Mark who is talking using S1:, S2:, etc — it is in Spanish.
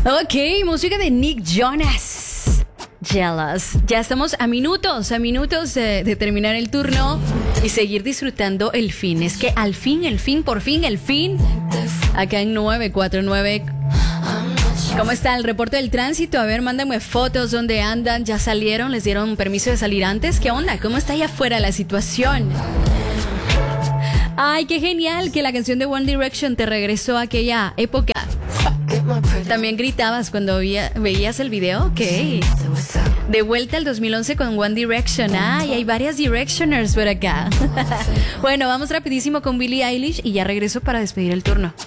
S1: Ok, música de Nick Jonas. Jealous. Ya estamos a minutos de terminar el turno y seguir disfrutando el fin. Es que al fin, por fin, acá en 949. ¿Cómo está el reporte del tránsito? A ver, mándenme fotos donde andan. ¿Ya salieron? ¿Les dieron permiso de salir antes? ¿Qué onda? ¿Cómo está allá afuera la situación? Ay, qué genial que la canción de One Direction te regresó a aquella época. ¿También gritabas cuando veías el video? Ok. De vuelta al 2011 con One Direction. Ay, hay varias Directioners por acá. Bueno, vamos rapidísimo con Billie Eilish y ya regreso para despedir el turno.